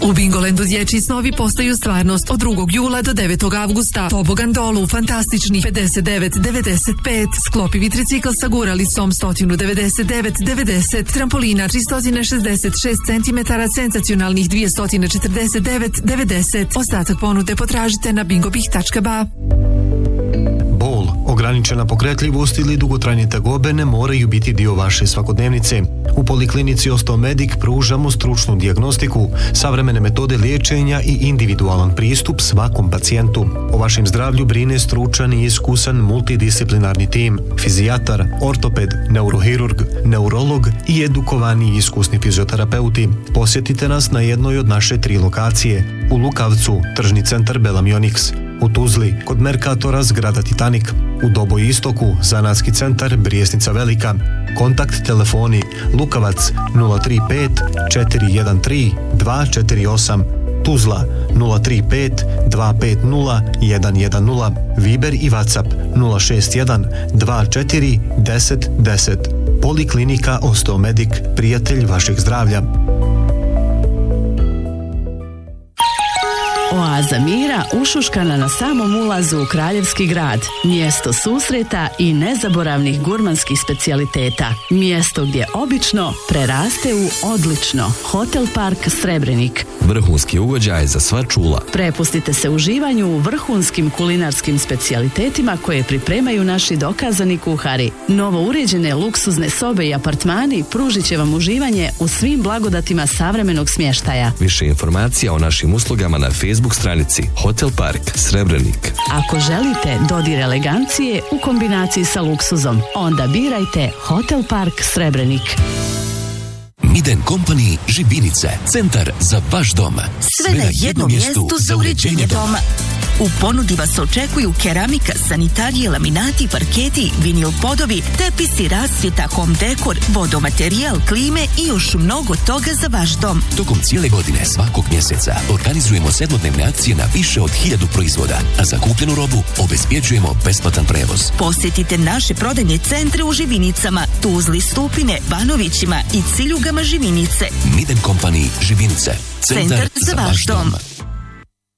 U Bingolandu dječji snovi postaju stvarnost od 2. jula do 9. avgusta. Tobogan dolu, fantastičnih 59,95. Sklopivi tricikl sa guralicom 199,90. Trampolina 366 cm, senzacionalnih 249,90. Ostatak ponude potražite na bingobih.ba. Bol, ograničena pokretljivost ili dugotrajne tegobe ne moraju biti dio vaše svakodnevnice. U Poliklinici Osteomedik pružamo stručnu dijagnostiku, savremene metode liječenja i individualan pristup svakom pacijentu. O vašem zdravlju brine stručan i iskusan multidisciplinarni tim, fizijatar, ortoped, neurohirurg, neurolog i edukovani i iskusni fizioterapeuti. Posjetite nas na jednoj od naše 3 lokacije. U Lukavcu, tržni centar Belamionix. U Tuzli, kod Merkatora zgrada Titanik. U Doboju Istoku, zanatski centar Brijesnica Velika. Kontakt telefoni Lukavac 035 413 248, Tuzla 035 250 110, Viber i WhatsApp 061 24 10 10. Poliklinika Osteomedik, prijatelj vašeg zdravlja. Oaza mira ušuškana na samom ulazu u Kraljevski grad. Mjesto susreta i nezaboravnih gurmanskih specijaliteta. Mjesto gdje obično preraste u odlično. Hotel Park Srebrenik. Vrhunski ugođaj za sva čula. Prepustite se uživanju u vrhunskim kulinarskim specijalitetima koje pripremaju naši dokazani kuhari. Novo uređene luksuzne sobe i apartmani pružit će vam uživanje u svim blagodatima savremenog smještaja. Više informacija o našim uslugama na Facebook stranici Hotel Park Srebrenik. Ako želite dodir elegancije u kombinaciji sa luksuzom, onda birajte Hotel Park Srebrenik. Miden Company Žibinice, centar za vaš dom. Sve na jednom mjestu za uređenje doma. U ponudi vas očekuju keramika, sanitarije, laminati, parketi, vinil podovi, tepisi, rasvjeta, home dekor, vodomaterijal, klime i još mnogo toga za vaš dom. Tokom cijele godine svakog mjeseca organizujemo 7-dnevne akcije na više od 1000 proizvoda, a za kupljenu robu obezbjeđujemo besplatan prevoz. Posjetite naše prodajne centre u Živinicama, Tuzli, Stupine, Banovićima i Ciljugama Živinice. Miden Company Živinice, centar za vaš dom.